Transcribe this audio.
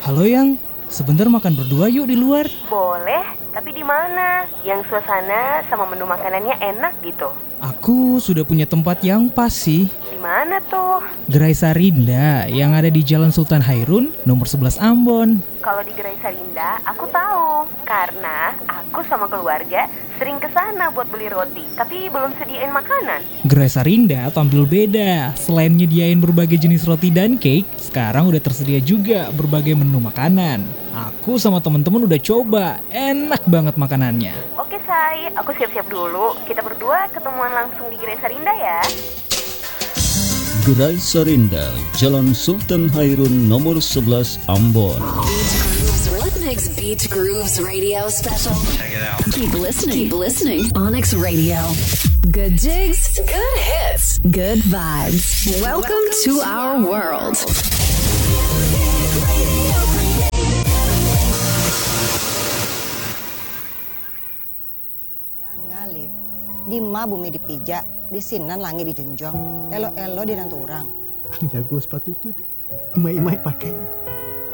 Halo Yang, sebentar makan berdua yuk di luar. Boleh, tapi di mana? Yang suasana sama menu makanannya enak gitu. Aku sudah punya tempat yang pas sih. Di mana tuh? Gerai Sarinda yang ada di Jalan Sultan Hairun, nomor 11 Ambon. Kalau di Gerai Sarinda, aku tahu. Karena aku sama keluarga sering ke sana buat beli roti, tapi belum sediain makanan. Gerai Sarinda tampil beda. Selain nyediain berbagai jenis roti dan cake, sekarang udah tersedia juga berbagai menu makanan. Aku sama temen-temen udah coba, enak banget makanannya. Oke Say, aku siap-siap dulu. Kita berdua ketemuan langsung di Gerai Sarinda ya. Gerai Sarinda, Jalan Sultan Hairun nomor 11 Ambon. Beach Grooves Radio Special. Check it out. Keep listening. Onyx Radio. Good jigs, good hits, good vibes. Welcome to our world. Ngalih, di ma bumi dipijak, di sinan langit dijunjung, elo-elo di nantu orang. Jago sepatu tuh deh, imai-imai pakai.